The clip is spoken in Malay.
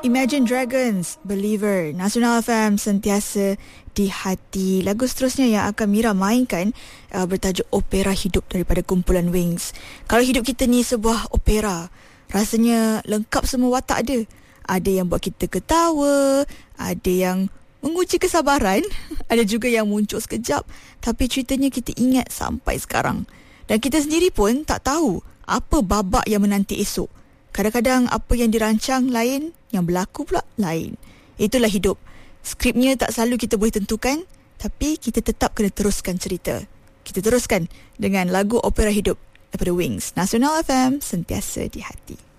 Imagine Dragons, Believer, Nasional FM sentiasa di hati. Lagu seterusnya yang akan Mira mainkan bertajuk Opera Hidup daripada kumpulan Wings. Kalau hidup kita ni sebuah opera, rasanya lengkap semua watak ada. Ada yang buat kita ketawa, ada yang menguji kesabaran, ada juga yang muncul sekejap tapi ceritanya kita ingat sampai sekarang. Dan kita sendiri pun tak tahu apa babak yang menanti esok. Kadang-kadang apa yang dirancang lain, yang berlaku pula lain. Itulah hidup. Skripnya tak selalu kita boleh tentukan, tapi kita tetap kena teruskan cerita. Kita teruskan dengan lagu Opera Hidup daripada Wings. Nasional FM, sentiasa di hati.